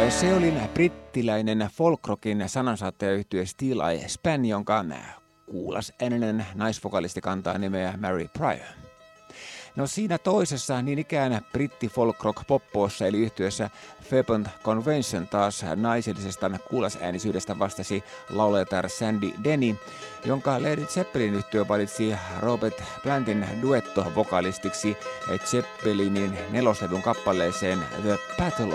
Se oli brittiläinen folkrockin sanansaattajayhtye Steel Eye Span, jonka kuulas ääninen naisvokalisti kantaa nimeä Mary Pryor. No siinä toisessa niin ikään britti folk rock poppoossa eli yhtyessä Fairpont Convention taas naisellisesta kuulasäänisyydestä vastasi laulajatar Sandy Denny, jonka Led Zeppelin yhtye valitsi Robert Plantin duettovokalistiksi Zeppelinin neloslevyn kappaleeseen The Battle